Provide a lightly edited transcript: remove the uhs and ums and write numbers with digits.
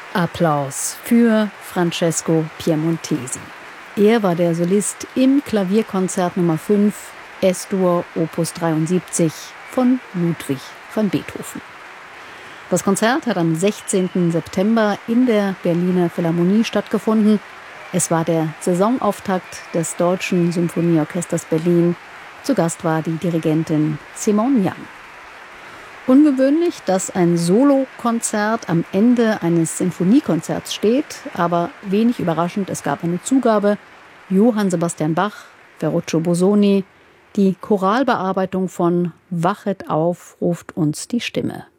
Applaus für Francesco Piemontesi. Er war der Solist im Klavierkonzert Nummer 5, S-Dur Opus 73 von Ludwig van Beethoven. Das Konzert hat am 16. September in der Berliner Philharmonie stattgefunden. Es war der Saisonauftakt des Deutschen Symphonieorchesters Berlin. Zu Gast war die Dirigentin Simone Young. Ungewöhnlich, dass ein Solokonzert am Ende eines Sinfoniekonzerts steht, aber wenig überraschend, es gab eine Zugabe. Johann Sebastian Bach, Ferruccio Busoni, die Choralbearbeitung von Wachet auf, ruft uns die Stimme.